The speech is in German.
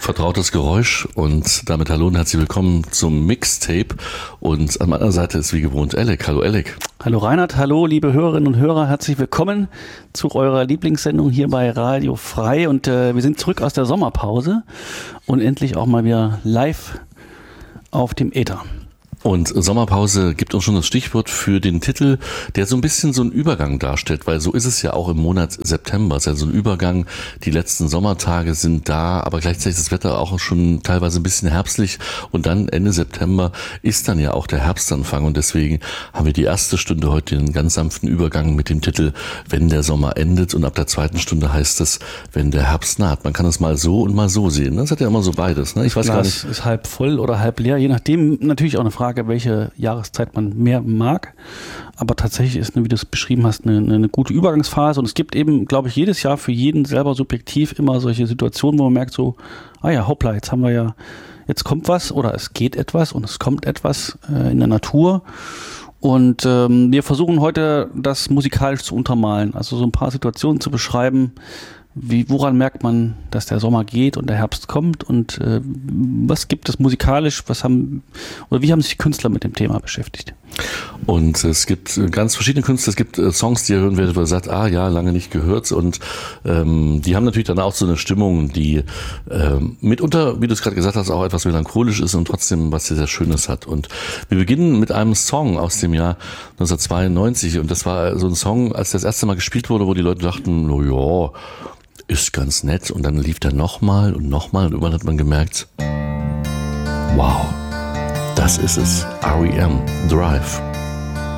Vertrautes Geräusch und damit hallo und herzlich willkommen zum Mixtape. Und an meiner Seite ist wie gewohnt Alec. Hallo Alec. Hallo Reinhard, hallo liebe Hörerinnen und Hörer, herzlich willkommen zu eurer Lieblingssendung hier bei Radio Frei. Und wir sind zurück aus der Sommerpause und endlich auch mal wieder live auf dem Äther. Und Sommerpause gibt uns schon das Stichwort für den Titel, der so ein bisschen so einen Übergang darstellt, weil so ist es ja auch im Monat September. Es ist ja so ein Übergang, die letzten Sommertage sind da, aber gleichzeitig ist das Wetter auch schon teilweise ein bisschen herbstlich und dann Ende September ist dann ja auch der Herbstanfang und deswegen haben wir die erste Stunde heute den ganz sanften Übergang mit dem Titel Wenn der Sommer endet und ab der zweiten Stunde heißt es, wenn der Herbst naht. Man kann es mal so und mal so sehen. Das hat ja immer so beides. Ich weiß gar nicht. Das ist halb voll oder halb leer, je nachdem natürlich auch eine Frage, welche Jahreszeit man mehr mag. Aber tatsächlich ist, wie du es beschrieben hast, eine gute Übergangsphase. Und es gibt eben, glaube ich, jedes Jahr für jeden selber subjektiv immer solche Situationen, wo man merkt so, hoppla, jetzt kommt was oder es geht etwas und es kommt etwas in der Natur. Und wir versuchen heute, das musikalisch zu untermalen. Also so ein paar Situationen zu beschreiben, woran merkt man, dass der Sommer geht und der Herbst kommt und was gibt es musikalisch, wie haben sich die Künstler mit dem Thema beschäftigt? Und es gibt ganz verschiedene Künstler, es gibt Songs, die ihr hören werdet, wo ihr sagt, lange nicht gehört und die haben natürlich dann auch so eine Stimmung, die mitunter, wie du es gerade gesagt hast, auch etwas melancholisch ist und trotzdem was sehr, sehr Schönes hat. Und wir beginnen mit einem Song aus dem Jahr 1992 und das war so ein Song, als der das erste Mal gespielt wurde, wo die Leute dachten, ist ganz nett und dann lief der nochmal und irgendwann hat man gemerkt, wow, das ist es, R.E.M. Drive.